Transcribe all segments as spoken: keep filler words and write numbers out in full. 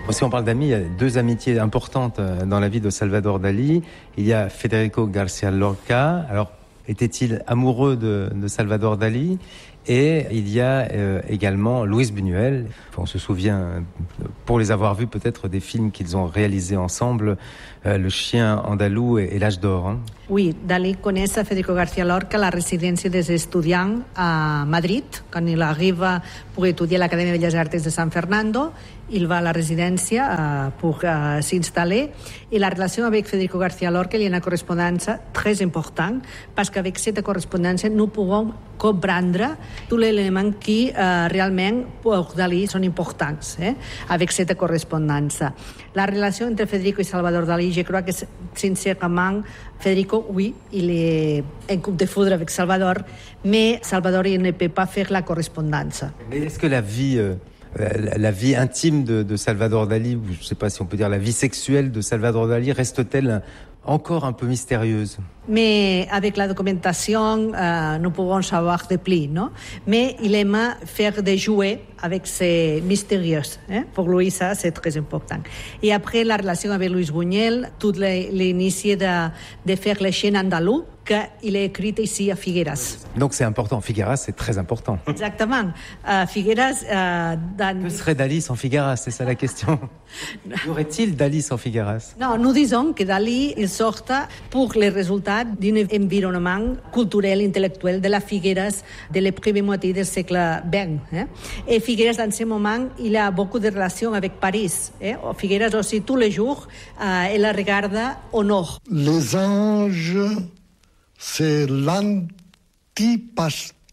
Si on parle d'amis, il y a deux amitiés importantes dans la vie de Salvador Dalí. Il y a Federico García Lorca. Alors, était-il amoureux de, de Salvador Dalí? Et il y a euh, également Luis Buñuel. On se souvient, pour les avoir vus peut-être, des films qu'ils ont réalisés ensemble, euh, Le Chien andalou et, et L'Âge d'or. Hein. Oui, Dalí connaît Federico García Lorca a la residència dels estudiants a Madrid. Quan il arriba pour étudier a l'Acadèmia de Belles Arts de San Fernando, il va a la residència uh, pour uh, s'installer. I la relació avec Federico García Lorca hi ha una correspondència très important, parce qu'avec cette correspondència nous pouvons comprendre tous les éléments qui uh, realment pour Dalí són importants, eh? avec cette correspondència. La relació entre Federico i Salvador Dalí, je crois que sincèrement, Federico, oui, il est en coup de foudre avec Salvador, mais Salvador, il ne peut pas faire la correspondance. Mais est-ce que la vie, euh, la, la vie intime de, de Salvador Dalí, je ne sais pas si on peut dire la vie sexuelle de Salvador Dalí, reste-t-elle encore un peu mystérieuse? Mais avec la documentation, euh, nous pouvons savoir de plus, non? Mais il aime faire des jouets avec ces mystérieux. Hein? Pour lui, ça, c'est très important. Et après, la relation avec Luis Buñuel, tout l'initie de, de faire les chaînes andalous, qu'il a écrit ici à Figueras. Donc c'est important. Figueras, c'est très important. Exactement. Uh, Figueras... Uh, dans... Que serait Dalí sans Figueras? C'est ça la question. Y aurait-il Dalí sans Figueras? Non, nous disons que Dalí, il sort pour les résultats d'un environnement culturel, intel·lectuel de la Figueras de la première moitié du siècle vingt. Eh? Et Figueras, dans ce moment, il a beaucoup de relations avec Paris. Eh? Figueras aussi, tous les jours, uh, il la regarde au nord. Les anges... c'est l'anti-pastèque.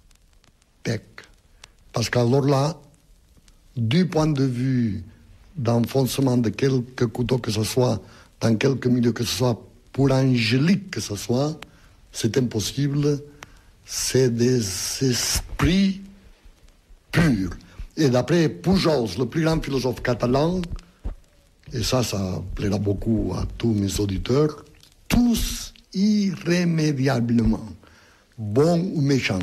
Parce qu'alors là, du point de vue d'enfoncement de quelque couteau que ce soit, dans quelque milieu que ce soit, pour angélique que ce soit, c'est impossible. C'est des esprits purs. Et d'après Pujol, le plus grand philosophe catalan, et ça, ça plaira beaucoup à tous mes auditeurs, tous irrémédiablement, bon ou méchant,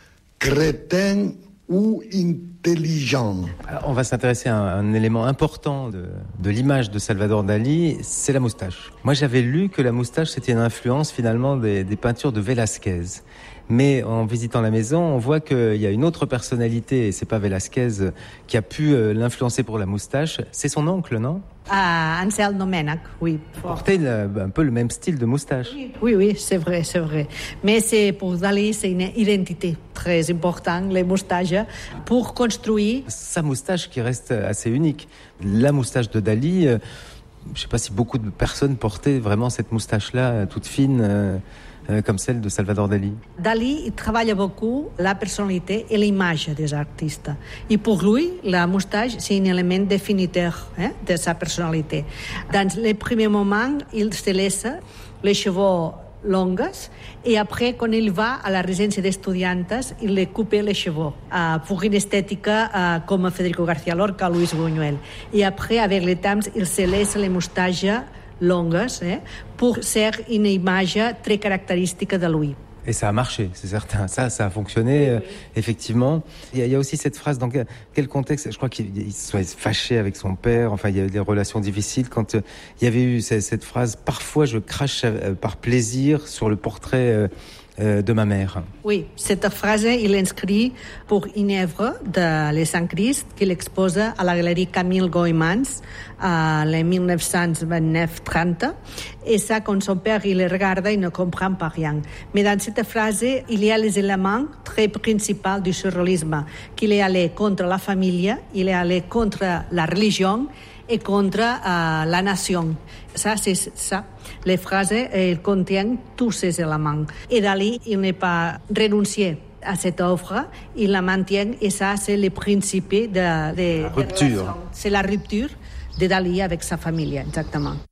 crétin ou intelligent. Alors, on va s'intéresser à un, un élément important de, de l'image de Salvador Dalí, c'est la moustache. Moi, j'avais lu que la moustache, c'était une influence finalement des, des peintures de Velázquez. Mais en visitant la maison, on voit qu'il y a une autre personnalité, et c'est pas Velázquez qui a pu l'influencer pour la moustache, c'est son oncle, non? Ah, Ansel Domènech, oui. Il portait le, un peu le même style de moustache. Oui, oui, oui, c'est vrai, c'est vrai. Mais c'est, pour Dalí, c'est une identité très importante, les moustaches, pour construire... Sa moustache qui reste assez unique. La moustache de Dalí, euh, je ne sais pas si beaucoup de personnes portaient vraiment cette moustache-là, toute fine... Euh, Euh, comme celle de Salvador Dalí. Dalí il travaille beaucoup la personnalité et l'image des artistes. Et pour lui, la moustache, c'est un élément définiteur hein, de sa personnalité. Dans les premiers moments, il se laisse les cheveux longs et après, quand il va à la résidence d'étudiantes, il les coupe les cheveux euh, pour une esthétique euh, comme Federico García Lorca, Luis Buñuel. Et après, avec le temps, il se laisse les moustaches longues, eh, pour faire une image très caractéristique de lui. Et ça a marché, c'est certain. Ça, ça a fonctionné, euh, effectivement. Il y, a, il y a aussi cette phrase, dans quel, quel contexte? Je crois qu'il soit fâché avec son père, enfin, il y a eu des relations difficiles. Quand euh, il y avait eu cette, cette phrase, parfois je crache euh, par plaisir sur le portrait euh, euh, de ma mère. Oui, cette phrase, il inscrit pour une œuvre de Les Saint-Christ qu'il expose à la galerie Camille Goymans en dix-neuf cent vingt-neuf trente. Et ça, quand son père il le regarde, il ne comprend pas rien. Mais dans cette phrase, il y a les éléments très principaux du surréalisme, qu'il est allé contre la famille, il est allé contre la religion et contre euh, la nation. Ça, c'est ça. Les phrases, elles contiennent tous ces éléments. Et Dalí, il n'est pas renoncé à cette offre, il la maintient, et ça, c'est le principe de, de, la rupture. De c'est la rupture de Dalí avec sa famille, exactement.